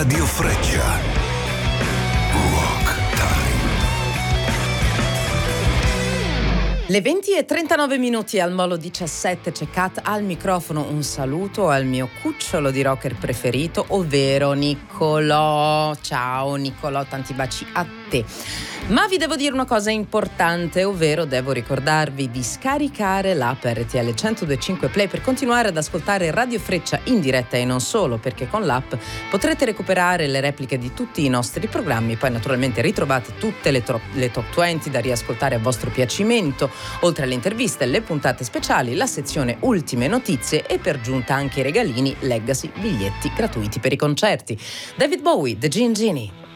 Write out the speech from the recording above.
Radio Freccia. Rock Time. Le 20:39 al Molo 17, c'è Kat al microfono. Un saluto al mio cucciolo di rocker preferito, ovvero Niccolò. Ciao Niccolò, tanti baci a te. Ma vi devo dire una cosa importante, ovvero devo ricordarvi di scaricare l'app RTL 102.5 Play per continuare ad ascoltare Radio Freccia in diretta e non solo, perché con l'app potrete recuperare le repliche di tutti i nostri programmi. Poi naturalmente ritrovate tutte le top 20 da riascoltare a vostro piacimento, oltre alle interviste, le puntate speciali, la sezione ultime notizie e per giunta anche i regalini, legacy, biglietti gratuiti per i concerti. David Bowie, The Gin Genie.